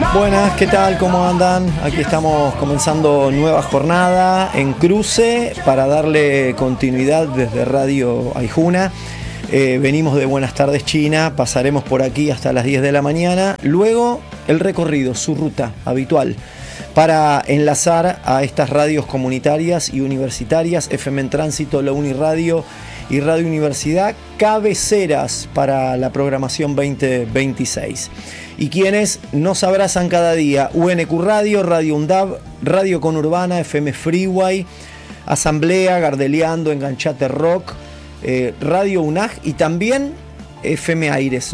Buenas, ¿qué tal? ¿Cómo andan? Aquí estamos comenzando nueva jornada en cruce para darle continuidad desde Radio Aijuna. Venimos de Buenas Tardes China, pasaremos por aquí hasta las 10 de la mañana. Luego el recorrido, su ruta habitual, para enlazar a estas radios comunitarias y universitarias, FM en Tránsito, La Uniradio y Radio Universidad, cabeceras para la programación 2026. Y quienes nos abrazan cada día: UNQ Radio, Radio UNDAB, Radio Conurbana, FM Freeway, Asamblea, Gardeliando, Enganchate Rock, Radio UNAG y también FM Aires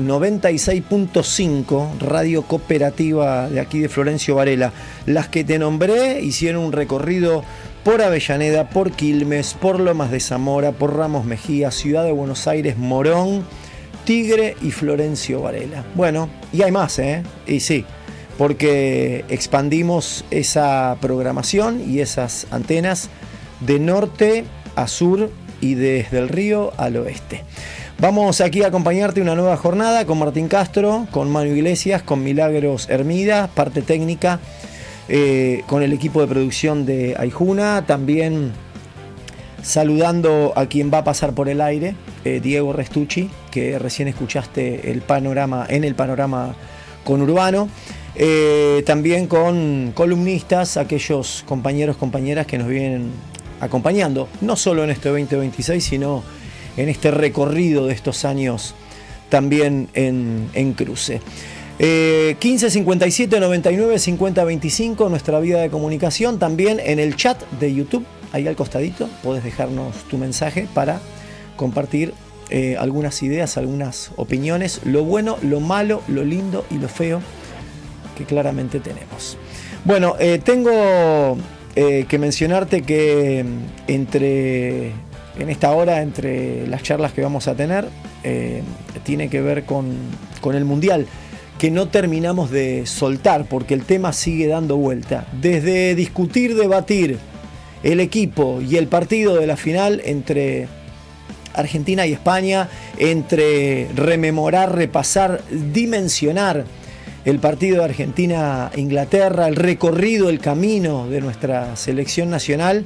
96.5, Radio Cooperativa de aquí de Florencio Varela. Las que te nombré hicieron un recorrido por Avellaneda, por Quilmes, por Lomas de Zamora, por Ramos Mejía, Ciudad de Buenos Aires, Morón, Tigre y Florencio Varela. Bueno, y hay más, y sí, porque expandimos esa programación y esas antenas de norte a sur y desde el río al oeste. Vamos aquí a acompañarte una nueva jornada con Martín Castro, con Manu Iglesias, con Milagros Hermida, parte técnica, con el equipo de producción de Aijuna, también saludando a quien va a pasar por el aire, Diego Restucci, que recién escuchaste en el panorama conurbano. También con columnistas, aquellos compañeros, compañeras que nos vienen acompañando, no solo en este 2026, sino en este recorrido de estos años también en cruce. 15 57 99 50 25, nuestra vía de comunicación. También en el chat de YouTube, ahí al costadito, podés dejarnos tu mensaje para compartir algunas ideas, algunas opiniones, lo bueno, lo malo, lo lindo y lo feo que claramente tenemos. Bueno, tengo que mencionarte que en esta hora, entre las charlas que vamos a tener, tiene que ver con el Mundial, que no terminamos de soltar porque el tema sigue dando vuelta. Desde discutir, debatir el equipo y el partido de la final entre Argentina y España, entre rememorar, repasar, dimensionar el partido de Argentina-Inglaterra, el recorrido, el camino de nuestra selección nacional,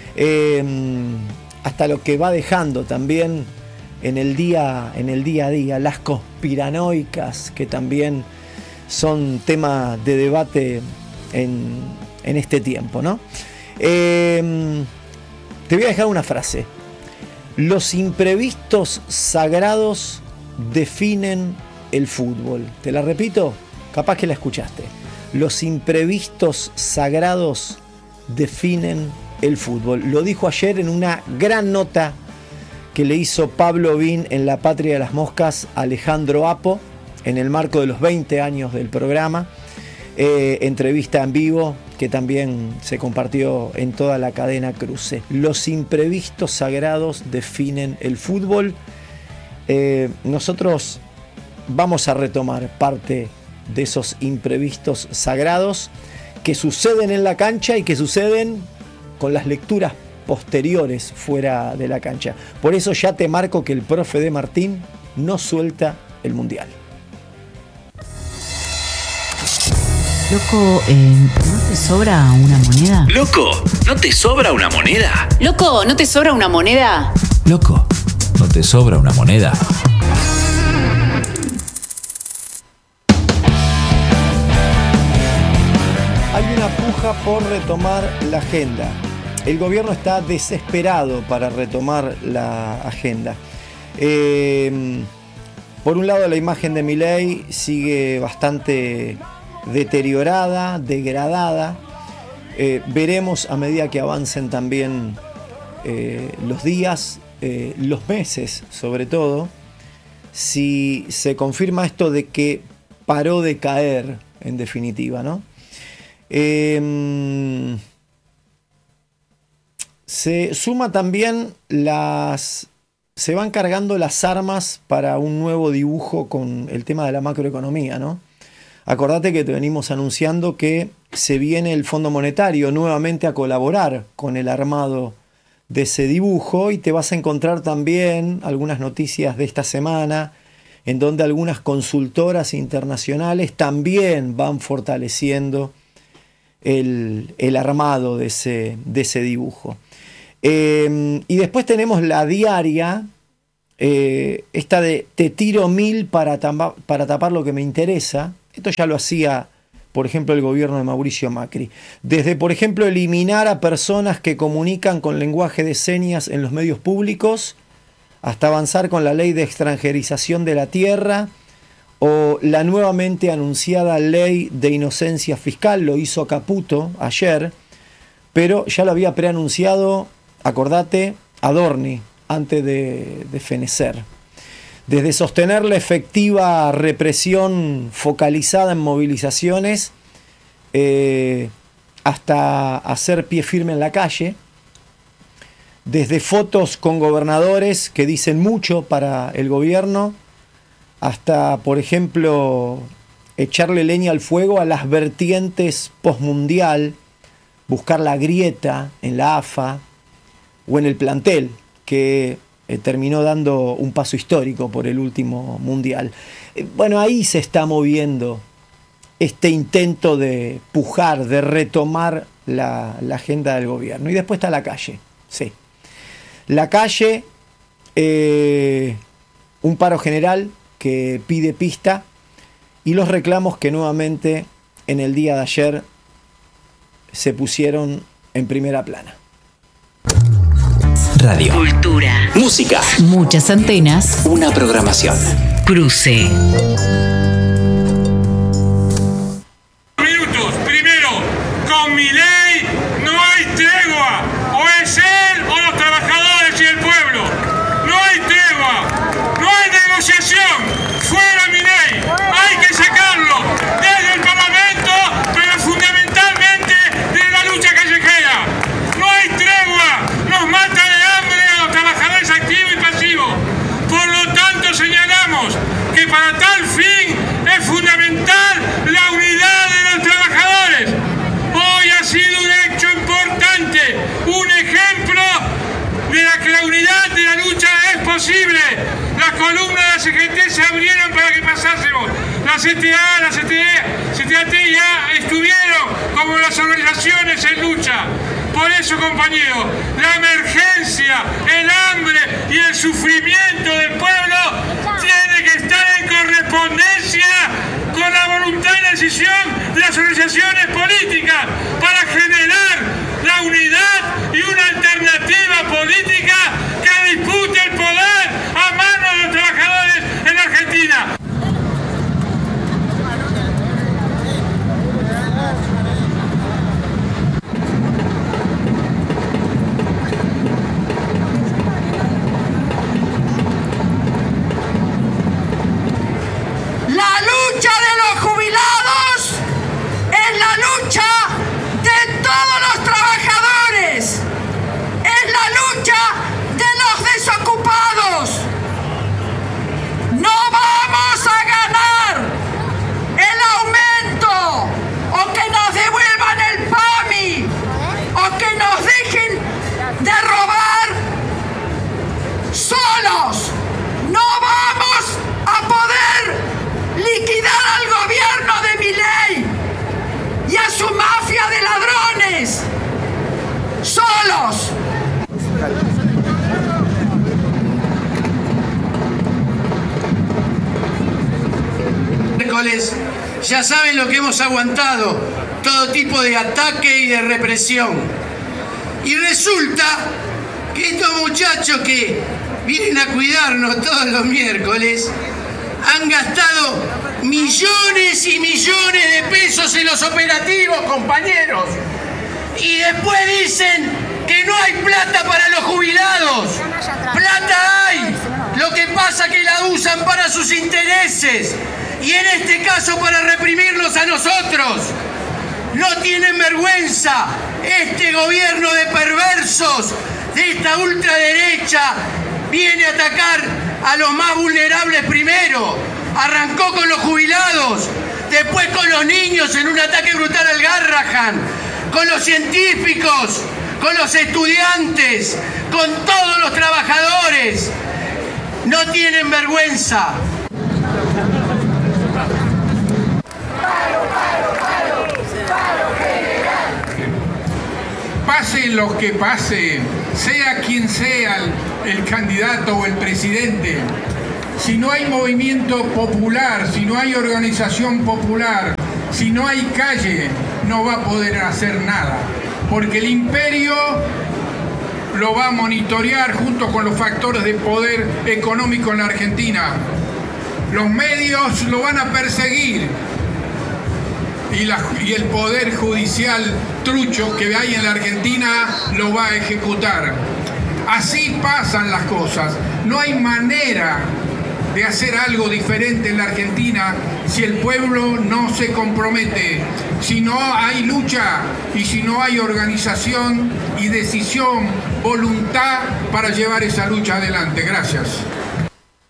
hasta lo que va dejando también en el día a día, las conspiranoicas que también son tema de debate en este tiempo, ¿no? Te voy a dejar una frase: los imprevistos sagrados definen el fútbol. Te la repito, capaz que la escuchaste. Los imprevistos sagrados definen el fútbol. Lo dijo ayer en una gran nota que le hizo Pablo Bin en La Patria de las Moscas a Alejandro Apo en el marco de los 20 años del programa. Entrevista en vivo que también se compartió en toda la cadena Cruce. Los imprevistos sagrados definen el fútbol. Nosotros vamos a retomar parte de esos imprevistos sagrados que suceden en la cancha y que suceden con las lecturas posteriores fuera de la cancha. Por eso ya te marco que el profe de Martín no suelta el Mundial. Loco, ¿no te sobra una moneda? Loco, ¿no te sobra una moneda? Loco, ¿no te sobra una moneda? Loco, ¿no te sobra una moneda? Hay una puja por retomar la agenda. El gobierno está desesperado para retomar la agenda. Por un lado, la imagen de Milei sigue bastante deteriorada, degradada. Veremos a medida que avancen también los días, los meses sobre todo, si se confirma esto de que paró de caer en definitiva, ¿no? Se suma también se van cargando las armas para un nuevo dibujo con el tema de la macroeconomía, ¿no? Acordate que te venimos anunciando que se viene el Fondo Monetario nuevamente a colaborar con el armado de ese dibujo, y te vas a encontrar también algunas noticias de esta semana en donde algunas consultoras internacionales también van fortaleciendo el armado de ese dibujo. Y después tenemos la diaria, esta de te tiro 1000 para tapar lo que me interesa. Esto ya lo hacía, por ejemplo, el gobierno de Mauricio Macri. Desde, por ejemplo, eliminar a personas que comunican con lenguaje de señas en los medios públicos, hasta avanzar con la ley de extranjerización de la tierra o la nuevamente anunciada ley de inocencia fiscal. Lo hizo Caputo ayer, pero ya lo había preanunciado, acordate, Adorni, antes de fenecer. Desde sostener la efectiva represión focalizada en movilizaciones hasta hacer pie firme en la calle, desde fotos con gobernadores que dicen mucho para el gobierno, hasta, por ejemplo, echarle leña al fuego a las vertientes postmundial, buscar la grieta en la AFA o en el plantel, que terminó dando un paso histórico por el último mundial. Bueno, ahí se está moviendo este intento de pujar, de retomar la agenda del gobierno. Y después está la calle, sí. La calle, un paro general que pide pista y los reclamos que nuevamente en el día de ayer se pusieron en primera plana. Radio. Cultura. Música. Muchas antenas. Una programación. Cruce. Minutos. Primero, con Milei no hay tregua. O es él o los trabajadores y el pueblo. No hay tregua. No hay negociación. Fuera Milei. Hay que sacarlo desde el Parlamento, pero fundamentalmente desde la lucha callejera. No hay tregua. Nos mata de hambre a los trabajadores activos y pasivos. Por lo tanto, señalamos que para tal fin es fundamental la unidad de los trabajadores. Hoy ha sido un hecho importante, un ejemplo de que la unidad de la lucha es posible. Las columnas de la CGT se abrieron para que pasásemos. La CTA, la CTAT ya estuvieron como las organizaciones en lucha. Por eso, compañeros, la emergencia, el hambre y el sufrimiento del pueblo tiene que estar en correspondencia con la voluntad y la decisión de las organizaciones políticas para generar la unidad y una alternativa política que dispute el poder a manos de los trabajadores en Argentina. La lucha de los jubilados es la lucha de todos los trabajadores, es la lucha de los desocupados. No vamos a ganar el aumento o que nos devuelvan el PAMI o que nos dejen de robar solos. No vamos a poder liquidar al gobierno de Milei y a su mafia de ladrones solos. Miércoles, ya saben lo que hemos aguantado, todo tipo de ataque y de represión. Y resulta que estos muchachos que vienen a cuidarnos todos los miércoles han gastado millones y millones de pesos en los operativos, compañeros. Y después dicen que no hay plata para los jubilados. Plata hay. Lo que pasa es que la usan para sus intereses. Y en este caso para reprimirnos a nosotros. No tienen vergüenza. Este gobierno de perversos, de esta ultraderecha, viene a atacar a los más vulnerables primero. Arrancó con los jubilados, después con los niños en un ataque brutal al Garrahan, con los científicos, con los estudiantes, con todos los trabajadores. No tienen vergüenza. Pase lo que pase, sea quien sea el candidato o el presidente, si no hay movimiento popular, si no hay organización popular, si no hay calle, no va a poder hacer nada. Porque el imperio lo va a monitorear junto con los factores de poder económico en la Argentina. Los medios lo van a perseguir. Y el poder judicial trucho que hay en la Argentina lo va a ejecutar. Así pasan las cosas. No hay manera de hacer algo diferente en la Argentina si el pueblo no se compromete, si no hay lucha y si no hay organización y decisión, voluntad para llevar esa lucha adelante. Gracias.